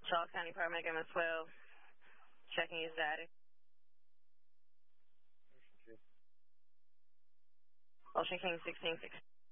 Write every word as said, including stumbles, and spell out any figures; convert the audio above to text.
Charles County Paramedic M S twelve, checking his status. Ocean King sixteen six.